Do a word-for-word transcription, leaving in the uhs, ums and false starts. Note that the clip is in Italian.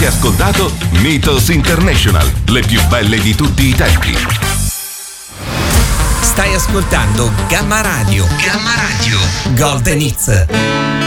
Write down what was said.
ascoltato Mythos International, le più belle di tutti i tempi. Stai ascoltando Gamma Radio. Gamma Radio. Golden Hits.